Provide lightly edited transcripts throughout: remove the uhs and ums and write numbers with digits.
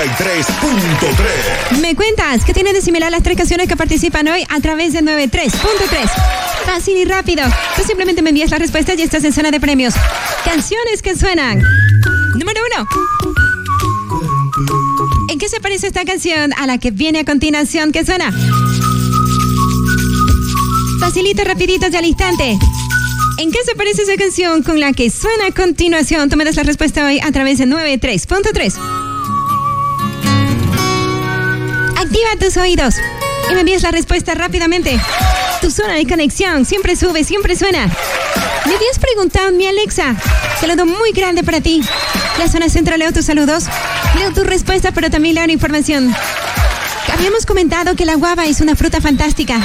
93.3. Me cuentas, ¿qué tiene de similar las 3 canciones que participan hoy a través de 93.3? Fácil y rápido. Tú simplemente me envías las respuestas y estás en zona de premios. Canciones que suenan. Número 1. ¿En qué se parece esta canción a la que viene a continuación que suena? Facilito, rapidito y al instante. ¿En qué se parece esa canción con la que suena a continuación? Tú me das la respuesta hoy a través de 93.3. Activa tus oídos y me envías la respuesta rápidamente. Tu zona de conexión siempre sube, siempre suena. Me habías preguntado, mi Alexa. Saludo muy grande para ti. La zona central, leo tus saludos, leo tu respuesta, pero también leo la información. Habíamos comentado que la guava es una fruta fantástica.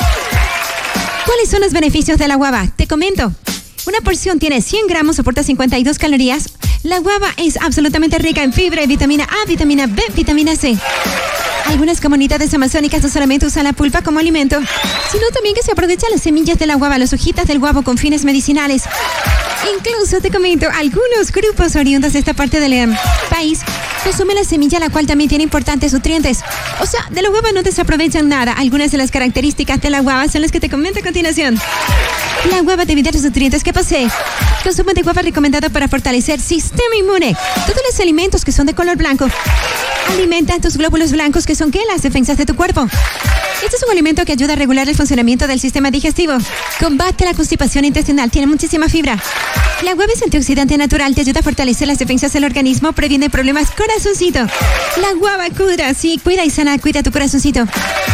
¿Cuáles son los beneficios de la guava? Te comento. Una porción tiene 100 gramos, soporta 52 calorías. La guava es absolutamente rica en fibra y vitamina A, vitamina B, vitamina C. Algunas comunidades amazónicas no solamente usan la pulpa como alimento, sino también que se aprovechan las semillas de la guava, las hojitas del guavo con fines medicinales. Incluso te comento, algunos grupos oriundos de esta parte del país consumen la semilla, la cual también tiene importantes nutrientes. O sea, de la guava no desaprovechan nada. Algunas de las características de la guava son las que te comento a continuación. La guava divide los nutrientes que posee. Consumo de guava recomendado para fortalecer sistema inmune. Todos los alimentos que son de color blanco alimentan tus glóbulos blancos, que son ¿qué? Las defensas de tu cuerpo. Este es un alimento que ayuda a regular el funcionamiento del sistema digestivo. Combate la constipación intestinal, tiene muchísima fibra. La guava es antioxidante natural, te ayuda a fortalecer las defensas del organismo, previene problemas corazoncito. La guava cuida, sí, cuida y sana, cuida tu corazoncito.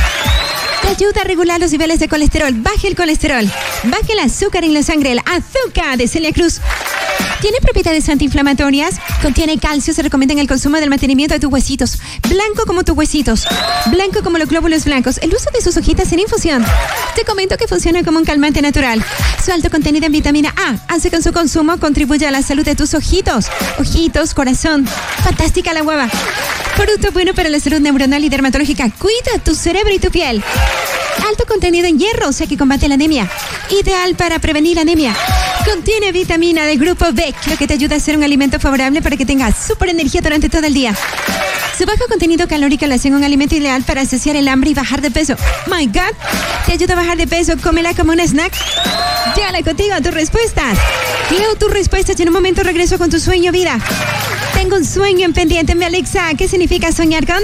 Te ayuda a regular los niveles de colesterol, baje el colesterol, baje el azúcar en la sangre, el azúcar de Celia Cruz. Tiene propiedades antiinflamatorias, contiene calcio, se recomienda en el consumo del mantenimiento de tus huesitos. Blanco como tus huesitos, blanco como los glóbulos blancos. El uso de sus hojitas en infusión. Te comento que funciona como un calmante natural. Su alto contenido en vitamina A hace que con su consumo contribuya a la salud de tus ojitos, corazón. Fantástica la guava. Producto bueno para la salud neuronal y dermatológica. Cuida tu cerebro y tu piel. Alto contenido en hierro, o sea que combate la anemia. Ideal para prevenir anemia. Contiene vitamina del grupo B, lo que te ayuda a ser un alimento favorable para que tengas súper energía durante todo el día. Su bajo contenido calórico le hace un alimento ideal para saciar el hambre y bajar de peso. My God, te ayuda a bajar de peso, cómela como un snack. Llévala contigo a tus respuestas. Leo tus respuestas y en un momento regreso con tu sueño vida. Tengo un sueño en pendiente, mi Alexa. ¿Qué significa soñar con?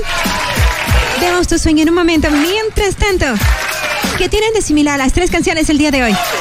Veamos tu sueño en un momento. Mientras tanto, ¿qué tienen de similar las 3 canciones el día de hoy?